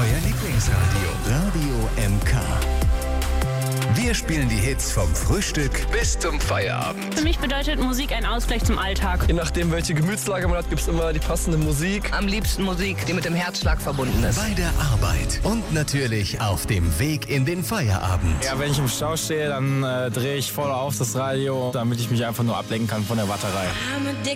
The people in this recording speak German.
Euer Lieblingsradio. Radio MK. Wir spielen die Hits vom Frühstück bis zum Feierabend. Für mich bedeutet Musik ein Ausgleich zum Alltag. Je nachdem, welche Gemütslage man hat, gibt es immer die passende Musik. Am liebsten Musik, die mit dem Herzschlag verbunden ist. Bei der Arbeit und natürlich auf dem Weg in den Feierabend. Ja, wenn ich im Stau stehe, dann drehe ich voll auf das Radio, damit ich mich einfach nur ablenken kann von der Warterei.